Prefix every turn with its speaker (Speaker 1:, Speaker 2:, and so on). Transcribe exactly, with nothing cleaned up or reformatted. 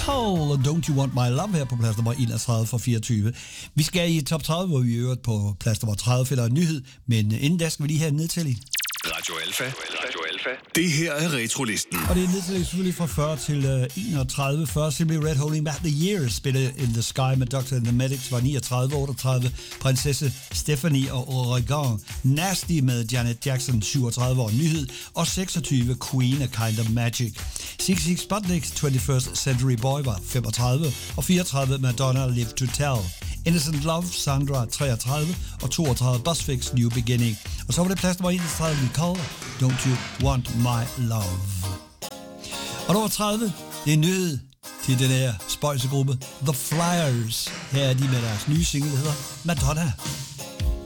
Speaker 1: Cole, Don't You Want My Love her på plads nummer enogtredive for fireogtyve. Vi skal i top tredive, hvor vi i øvrigt på plads nummer tredive finder en nyhed, men inden da skal vi lige have en nedtælling.
Speaker 2: Radio Alfa. Radio Alfa. Det her er Retrolisten.
Speaker 1: Og det er en nedtælling selvfølgelig fra fyrre til enogtredive. fyrre Simply Red Holding Back the Years spillede In the Sky med doctor and the Medics var niogtredive. otteogtredive Prinsesse Stephanie og Oregon. Nasty med Janet Jackson syvogtredive år nyhed. Og seksogtyve Queen of Kind of Magic. seksogtres Sputniks twenty-first Century Boy var femogtredive. Og fireogtredive Madonna Live to Tell. Innocent Love, Sandra treogtredive og toogtredive Buzzfix New Beginning. Og så var det plads nummer enogtredive Nicole, Don't You Want My Love. Og nummer tredive, det er en nyhed til den her spøjsegruppe The Flyers. Her er de med deres nye single, der hedder Madonna.